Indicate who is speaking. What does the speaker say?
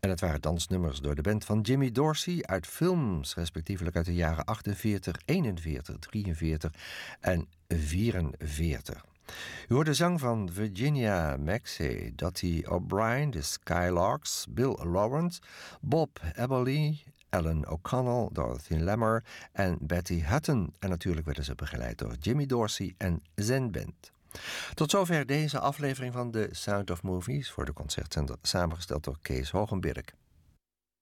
Speaker 1: En het waren dansnummers door de band van Jimmy Dorsey uit films, respectievelijk uit de jaren 48, 41, 43 en 44. U hoort de zang van Virginia Maxey, Dottie O'Brien, de Skylarks, Bill Lawrence, Bob Eberly, Ellen O'Connell, Dorothy Lamour en Betty Hutton. En natuurlijk werden ze begeleid door Jimmy Dorsey en zijn band. Tot zover deze aflevering van The Sound of Movies voor de Concertzender, samengesteld door Kees Hogenberg.